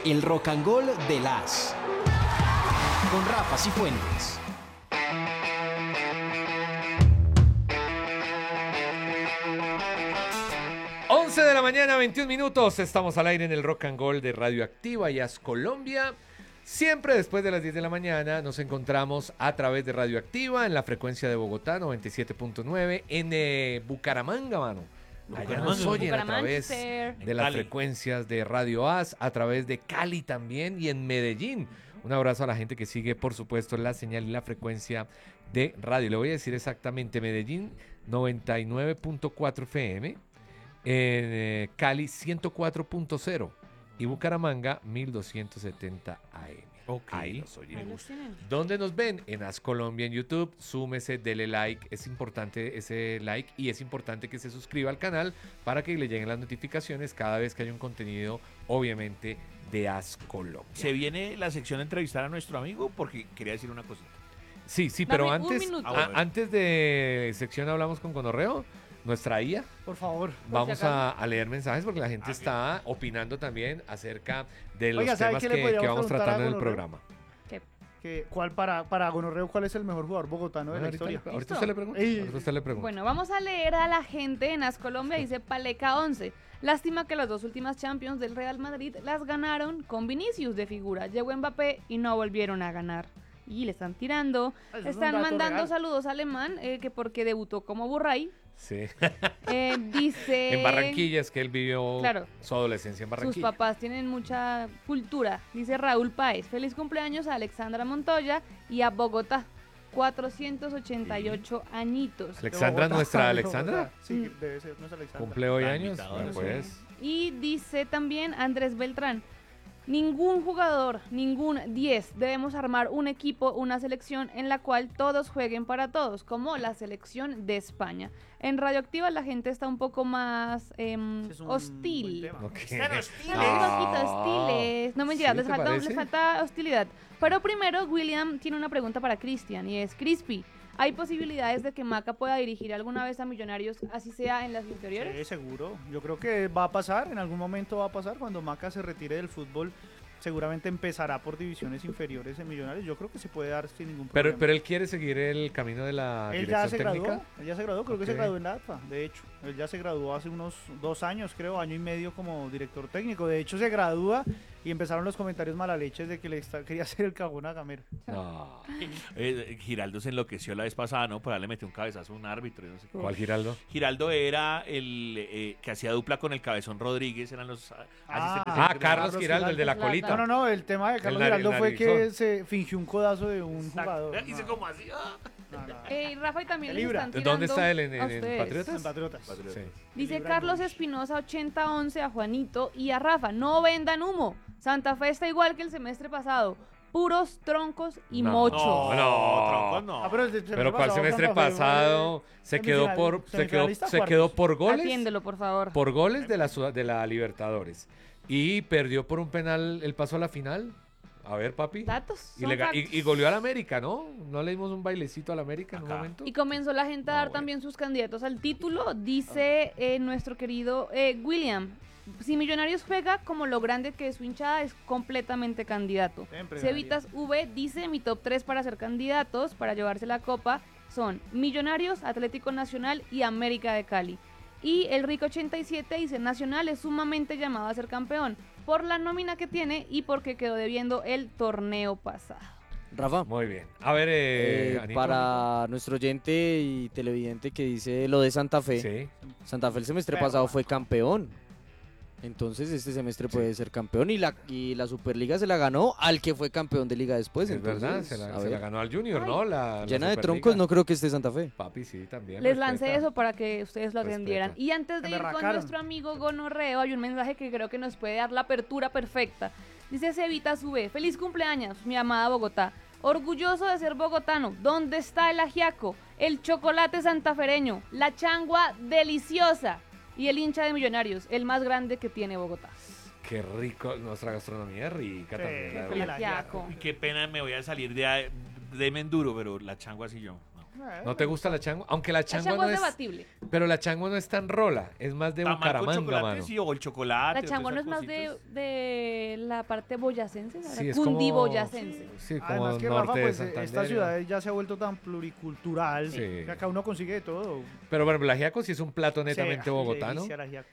El Rock and Roll de las con Rafa Cifuentes. De la mañana, 21 minutos. Estamos al aire en el Rock and Roll de Radioactiva y As Colombia. Siempre después de las 10 de la mañana nos encontramos a través de Radioactiva en la frecuencia de Bogotá, 97.9, en Bucaramanga, mano. Allá nos oyen a través de las frecuencias de Radio As, a través de Cali también y en Medellín. Un abrazo a la gente que sigue, por supuesto, la señal y la frecuencia de radio. Le voy a decir exactamente: Medellín, 99.4 FM. En Cali 104.0 y Bucaramanga 1270 AM. Okay. Ahí nos oímos. ¿Dónde nos ven? En As Colombia en YouTube. Súmese, dele like. Es importante ese like y es importante que se suscriba al canal para que le lleguen las notificaciones cada vez que haya un contenido, obviamente, de As Colombia. Se viene la sección de entrevistar a nuestro amigo porque quería decir una cosita. Sí, pero antes de sección hablamos con Gonorreo. Nuestra IA. Por favor. Vamos a leer mensajes porque la gente está opinando también acerca de los temas que vamos tratando en el programa. ¿Cuál para Gonorreo, cuál es el mejor jugador bogotano de la historia? Ahorita usted le pregunta. Bueno, vamos a leer a la gente en As Colombia. Dice Paleca 11. Lástima que las dos últimas Champions del Real Madrid las ganaron con Vinicius de figura. Llegó Mbappé y no volvieron a ganar. Y le están tirando. Están mandando real. Saludos a Alemán, que porque debutó como Burray. Sí. Dice... En Barranquilla, es que él vivió su adolescencia en Barranquilla. Sus papás tienen mucha cultura. Dice Raúl Páez. Feliz cumpleaños a Alexandra Montoya y a Bogotá. 488 añitos. ¿Alexandra, nuestra Alexandra? Sí, debe ser nuestra Alexandra. Cumple hoy años. Pues. Y dice también Andrés Beltrán. Ningún jugador, ningún 10. Debemos armar un equipo, una selección en la cual todos jueguen para todos, como la selección de España. En Radioactiva la gente está un poco más hostil. Están hostiles. Un poquito hostiles. No mentira, les falta hostilidad. Pero primero, William tiene una pregunta para Cristian y es: Crispy, ¿hay posibilidades de que Maca pueda dirigir alguna vez a Millonarios, así sea en las inferiores? Sí, seguro. Yo creo que va a pasar, en algún momento va a pasar. Cuando Maca se retire del fútbol, seguramente empezará por divisiones inferiores en Millonarios. Yo creo que se puede dar sin ningún problema. Pero él quiere seguir el camino de la dirección técnica. Él ya se graduó, creo que se graduó en la ATFA, de hecho. Él ya se graduó hace unos 2 años, creo, año y medio como director técnico. De hecho, se gradúa y empezaron los comentarios malaleches de que quería hacer el cagón a Gamero. No. Giraldo se enloqueció la vez pasada, ¿no? Por le metió un cabezazo a un árbitro. No sé qué. ¿Cuál Giraldo? Giraldo era el que hacía dupla con el Cabezón Rodríguez, eran los asistentes. Carlos Giraldo, el de la colita. No, el tema de Carlos Giraldo fue que se fingió un codazo de un jugador. Hice como así. Rafa, y también le están tirando. ¿Dónde está él? ¿En Patriotas? En Patriotas. Sí. Dice Carlos Espinosa 8011 a Juanito y a Rafa: no vendan humo. Santa Fe está igual que el semestre pasado. Puros troncos y mocho. No, troncos no. Pero ¿cuál semestre pasado se quedó por goles? Atiéndelo, por favor. Por goles de la Libertadores. Y perdió por un penal el paso a la final. A ver, papi. Datos. Y goleó al América, ¿no? ¿No le dimos un bailecito al América en un momento? Y comenzó la gente a dar también sus candidatos al título. Dice nuestro querido William: si Millonarios juega como lo grande que es su hinchada, es completamente candidato. Cevitas V dice: mi top 3 para ser candidatos, para llevarse la copa, son Millonarios, Atlético Nacional y América de Cali. Y el Rico 87 dice: Nacional es sumamente llamado a ser campeón por la nómina que tiene y porque quedó debiendo el torneo pasado. Rafa. Muy bien. A ver, Anito, para nuestro oyente y televidente que dice lo de Santa Fe. Sí. Santa Fe el semestre pasado fue campeón. Entonces este semestre puede ser campeón y la Superliga se la ganó al que fue campeón de liga después. Es entonces, verdad, se la ganó al Junior, ¿no? Llena de troncos, no creo que esté Santa Fe. Papi, sí, también. Les lancé eso para que ustedes lo atendieran. Y antes de ir con nuestro amigo Gonorreo, hay un mensaje que creo que nos puede dar la apertura perfecta. Dice Cevita Sube: feliz cumpleaños, mi amada Bogotá. Orgulloso de ser bogotano. ¿Dónde está el ajiaco? El chocolate santafereño, la changua deliciosa y el hincha de Millonarios, el más grande que tiene Bogotá. Qué rico, nuestra gastronomía es rica también. El ajiaco. Qué pena, me voy a salir de Menduro, pero la changua sí yo. ¿No te gusta la changua? Aunque la La changua changua no es es... debatible. Pero la changua no es tan rola, es más de Tamal con Bucaramanga, chocolate, mano. sí, o el chocolate. La changua no es otras más de, cositas. de la parte boyacense, Sí, es como... cundiboyacense. Sí, como Además que norte Rafa, de pues Santander. esta ciudad ya se ha vuelto tan pluricultural Sí. que acá uno consigue de todo. Pero bueno, el ajiaco sí es un plato netamente Sí, bogotano. delicia el ajiaco.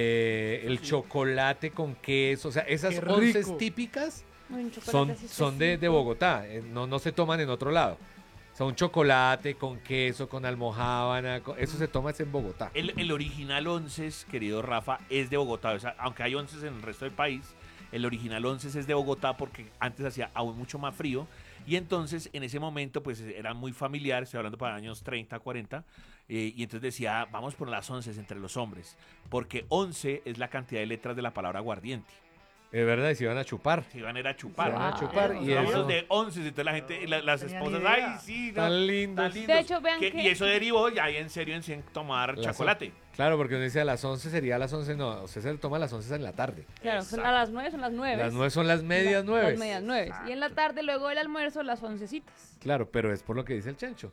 El chocolate con queso, o sea, esas Qué onces rico. típicas Ay, un chocolate son, así son de espesito. Bogotá, no se toman en otro lado. Son chocolate con queso, con almojábana, eso se toma es en Bogotá. El original onces, querido Rafa, es de Bogotá. O sea, aunque hay onces en el resto del país, el original onces es de Bogotá porque antes hacía aún mucho más frío. Y entonces, en ese momento, pues era muy familiar, estoy hablando para años 30, 40. Y entonces decía, vamos por las onces entre los hombres. Porque 11 es la cantidad de letras de la palabra aguardiente. Es verdad, y se iban a chupar. Se iban a ir a chupar. Se van a Wow. chupar y Vamos eso... de 11, entonces la gente, las tenía esposas, ni idea. ay, sí, no, Tan lindos. De hecho, vean que- Y eso derivó ya en serio en tomar Las chocolate. Claro, porque uno dice a las 11 sería a las 11, no, usted se lo toma a las 11 en la tarde. Claro, a las 9 son las 9. Las 9 son las medias 9. Las medias 9. Y en la tarde, luego del almuerzo, las 11citas. Claro, pero es por lo que dice el chancho.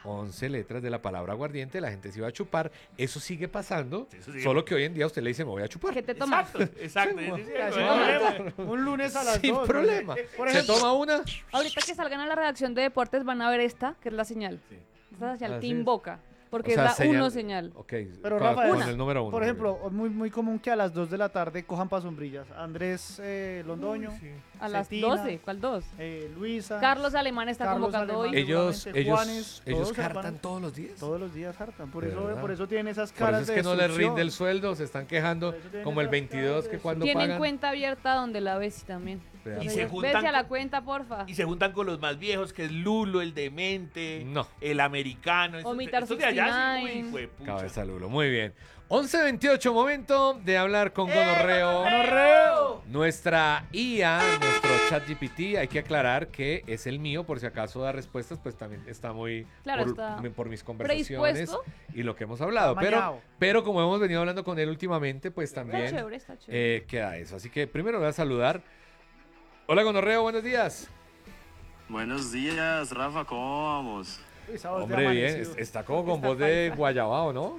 11 letras de la palabra aguardiente, la gente se iba a chupar. Eso sigue pasando, Eso sigue. solo que hoy en día usted le dice, me voy a chupar. ¿Qué te tomas? Exacto. Sí, Sí, sí, Ya, sí, sin problema. Un lunes a las Sin 2. problema. Por Se ejemplo, toma una. Ahorita que salgan a la redacción de deportes van a ver esta, que es la señal. Esta señal Así que es. invoca. Porque O sea, es la 1 señal. Ok, Pero con, Rafa, con es- el número 1. por ejemplo, muy, muy común que a las 2 de la tarde cojan para sombrillas. Andrés Londoño, A las Cetina, 12. ¿Cuál 2? Luisa. Carlos Alemán está Carlos convocando Alemán. hoy. ellos, seguramente Juanes, ellos todos se cartan van- todos los días. Todos los días hartan. Por ¿De eso, verdad? por eso tienen esas Por caras eso es de que no les rinde el destrucción. sueldo, se están quejando Por eso tienen como el esas 22 caras que de cuando Tienen pagan. cuenta abierta donde la ves también. Vean. Y se Entonces, juntan vete a la con- cuenta, porfa. Y se juntan con los más viejos, que es Lulo, el demente, No. el americano. Omitar estos de allá, sí, 69. uy, juepucha. Cabeza Lulo, muy bien. 11:28, momento de hablar con Gonorreo. ¡Gonorreo! Nuestra IA, nuestro chat GPT, hay que aclarar que es el mío, por si acaso da respuestas, pues también está muy Claro, por, está por mis conversaciones predispuesto. y lo que hemos hablado. Está Pero, mañado. pero como hemos venido hablando con él últimamente, pues Está también chévere, está chévere. queda eso. Así que primero voy a saludar. Hola Gonorreo, buenos días. Buenos días, Rafa, ¿cómo vamos? Uy, esa voz de Hombre, bien, amanecido. está como con Está voz de paisa. guayabao, ¿no?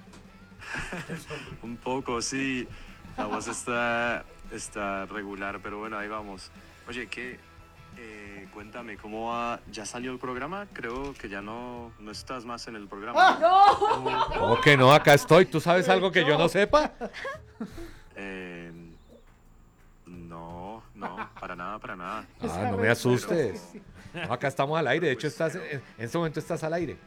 Un poco, sí. La voz está regular, pero bueno, ahí vamos. Oye, cuéntame, ¿cómo va? ¿Ya salió el programa? Creo que ya no estás más en el programa. ¿Cómo que no? Acá estoy. ¿Tú sabes algo que yo no sepa? Eh, no, para nada, para nada. Ah, no me asustes. No, acá estamos al aire. De hecho, estás en este momento estás al aire.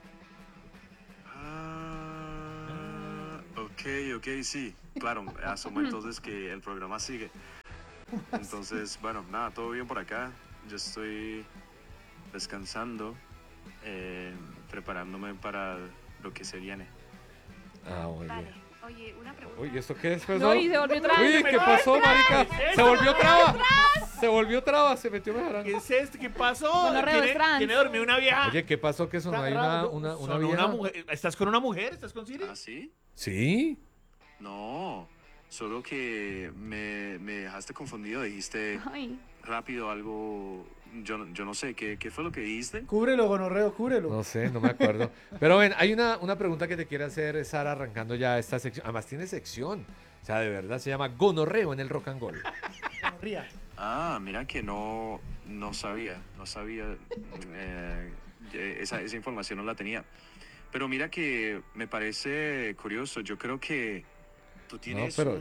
Ok, sí. Claro, asumo entonces que el programa sigue. Entonces, bueno, nada, todo bien por acá. Yo estoy descansando, preparándome para lo que se viene. Ah, muy Vale. bien. Oye, una pregunta. Uy, ¿esto qué es? Pues, No, y se volvió otra vez. Uy, ¿qué pasó, marica? Se volvió traba. Se volvió traba, se metió mejor. ¿Qué es esto? ¿Qué pasó? Gonorreo, es trans. ¿Tiene dormido una vieja? Oye, ¿qué pasó que sonó ahí una Sonó vieja? mujer. ¿Estás con una mujer? ¿Estás con Siri? ¿Ah, sí? ¿Sí? No, solo que me dejaste confundido. Dijiste Ay, rápido algo, yo no sé, ¿qué fue lo que dijiste? Cúbrelo, Gonorreo, cúbrelo. No sé, no me acuerdo. Pero ven, hay una pregunta que te quiere hacer, Sara, arrancando ya esta sección. Además, tiene sección. O sea, de verdad, se llama Gonorreo en el Rock and Roll. Gonorría. Ah, mira que no sabía, esa información no la tenía. Pero mira que me parece curioso, yo creo que tú tienes pero-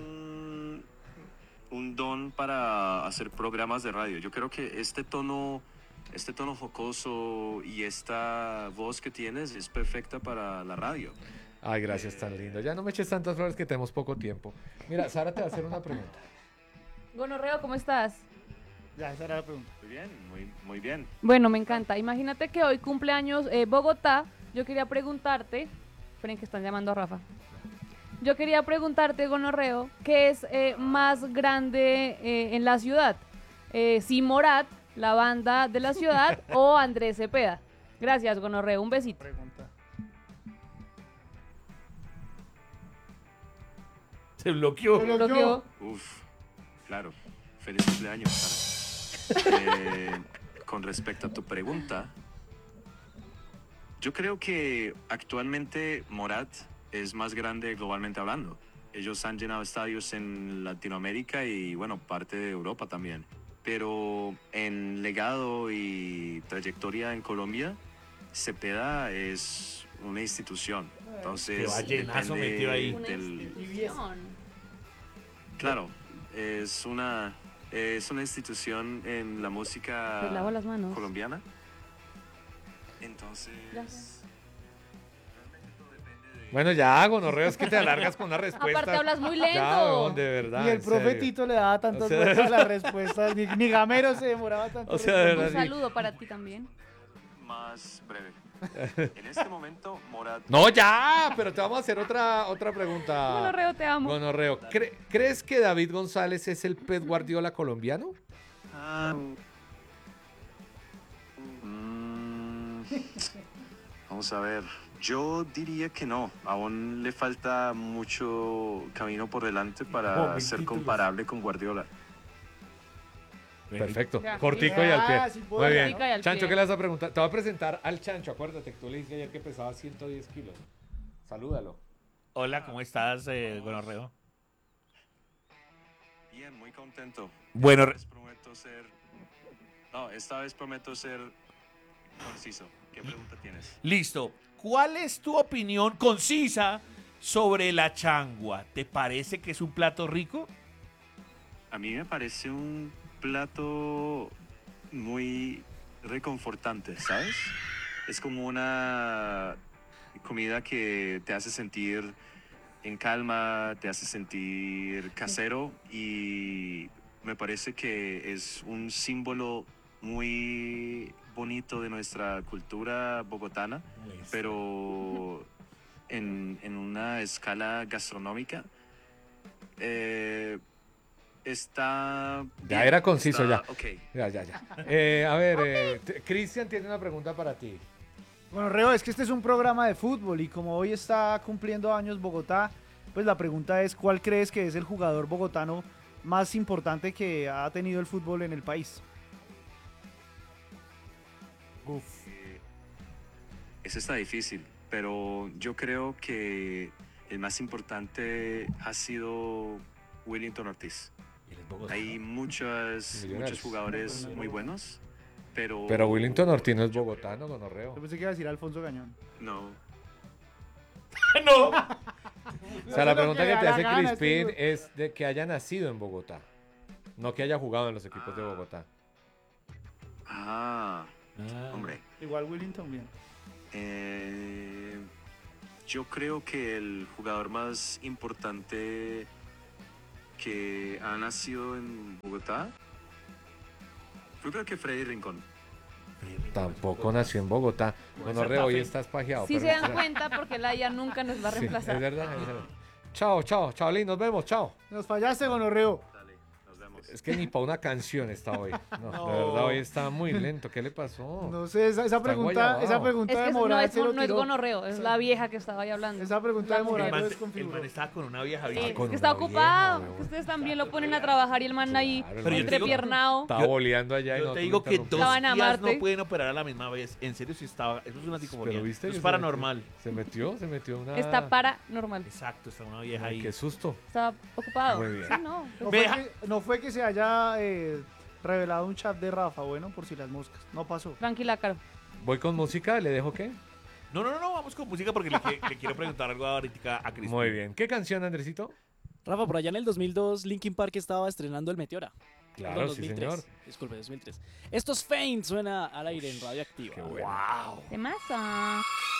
un don para hacer programas de radio. Yo creo que este tono jocoso y esta voz que tienes es perfecta para la radio. Ay, gracias, tan lindo. Ya no me eches tantas flores que tenemos poco tiempo. Mira, Sara te va a hacer una pregunta. Gonorreo, ¿cómo estás? Ya, esa era la pregunta. Muy bien, muy bien. Bueno, me encanta. Imagínate que hoy cumpleaños Bogotá. Yo quería preguntarte. Esperen que están llamando a Rafa. Yo quería preguntarte, Gonorreo, ¿qué es más grande en la ciudad? Si Morat, la banda de la ciudad, o Andrés Cepeda. Gracias, Gonorreo. Un besito. Pregunta. Se bloqueó. Bloqueó. Uf, claro. Feliz cumpleaños, Sara. Con respecto a tu pregunta, Yo creo que actualmente Morat es más grande globalmente hablando. Ellos han llenado estadios en Latinoamérica y, bueno, parte de Europa también. Pero en legado y trayectoria en Colombia, Cepeda es una institución. Entonces, Qué ballenazo depende metió ahí. Una institución. Claro, es una institución en la Te música lavo las manos. colombiana. Entonces, Gracias. Bueno, ya, gonorreo, es que te alargas con la respuesta. Aparte hablas muy lento. Ya, huevón, de verdad. Y el en serio. profetito le daba tantas O sea, vueltas a las respuestas. Ni Gamero se demoraba tanto. O sea, de Un verdad. saludo para ti también. más breve. En este momento, Morat... No, ya, pero te vamos a hacer otra pregunta. Gonorreo, te amo. Gonorreo, ¿crees que David González es el Pep Guardiola colombiano? Ah, mm, vamos a ver. Yo diría que no. Aún le falta mucho camino por delante para ser comparable con Guardiola. Perfecto. Ya. Cortico y al pie. Sí puedo. Muy bien. Cortico y al Chancho, pie. ¿qué le vas a preguntar? Te voy a presentar al Chancho. Acuérdate que tú le dijiste ayer que pesaba 110 kilos. Salúdalo. Hola, ¿cómo estás, Gonorreo? Bien, muy contento. Bueno, Esta vez prometo ser conciso. ¿Qué pregunta tienes? listo. ¿Cuál es tu opinión concisa sobre la changua? ¿Te parece que es un plato rico? A mí me parece un plato muy reconfortante, ¿sabes? Es como una comida que te hace sentir en calma, te hace sentir casero y me parece que es un símbolo muy bonito de nuestra cultura bogotana, pero en una escala gastronómica está... Ya bien, era conciso, está ya. ok. Ya. A ver, Cristian tiene una pregunta para ti. Bueno, Reo, es que este es un programa de fútbol y como hoy está cumpliendo años Bogotá, pues la pregunta es, ¿cuál crees que es el jugador bogotano más importante que ha tenido el fútbol en el país? Eso está difícil, pero yo creo que el más importante ha sido Willington Ortiz. Hay muchos jugadores muy buenos, pero... Pero Willington Ortiz no es bogotano, gonorreo. Yo pensé que iba a decir Alfonso Gañón. No. ¡No! O sea, la pregunta que te hace gana, Crispín sí. es de que haya nacido en Bogotá, no que haya jugado en los equipos de Bogotá. Hombre. Igual Willington bien. Yo creo que el jugador más importante que ha nacido en Bogotá, yo creo que Freddy Rincón. Tampoco nació en Bogotá. Gonorreo, hoy estás pajeado. Si pero se dan espera. cuenta, porque la ya nunca nos va a Sí, reemplazar. es verdad. Chao, Chaolín, nos vemos, chao. Nos fallaste, Gonorreo. Dale, nos vemos. Es que ni para una canción está hoy. No, de verdad, hoy está muy lento. ¿Qué le pasó? No sé, esa pregunta guayabao. de Es que Morat no se lo es tiró. gonorreo, es la vieja que estaba ahí hablando. Esa pregunta de La Morat El lo man, desconfiguró. el man estaba con una vieja Sí, bien. con es que está una ocupado. vieja, Que ustedes también lo ponen a trabajar y el man ahí Claro, el Pero yo man te digo- entrepiernado. Estaba boleando allá y Yo no te digo que dos Estaban a días Marte. no pueden operar a la misma vez. En serio, sí estaba. Eso es una psicofonía. Pero viste Eso que es paranormal. Se metió una. Está paranormal. Exacto, está una vieja Ay, ahí. qué susto. Estaba ocupado. Muy bien. Sí, no. No fue que se haya revelado un chat de Rafa, bueno, por si las moscas. No pasó. Tranquila, Caro. Voy con música, ¿le dejo qué? No, vamos con música porque le quiero preguntar algo ahorita a Cristian. Muy bien. ¿Qué canción, Andresito? Rafa, por allá en el 2002, Linkin Park estaba estrenando el Meteora. Claro, Perdón, sí, 2003. señor. Disculpe, 2003. Estos Faint suena al aire en Radioactiva. Qué bueno. ¡Wow! De masa.